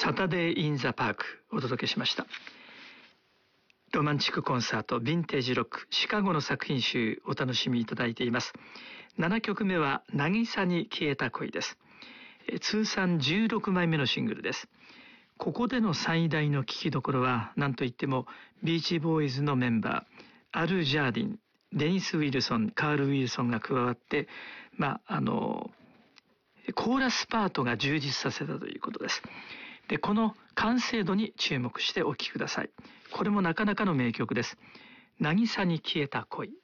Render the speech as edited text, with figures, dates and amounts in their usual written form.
サタデーインザパークお届けしました。ロマンチックコンサート、ヴィンテージロック、シカゴの作品集お楽しみいただいています。7曲目は渚に消えた恋です。通算16枚目のシングルです。ここでの最大の聞きどころは何といってもビーチボーイズのメンバーアル・ジャーディン、デニス・ウィルソン、カール・ウィルソンが加わって、コーラスパートが充実させたということです。で、この完成度に注目してお聴きください。これもなかなかの名曲です。渚に消えた恋。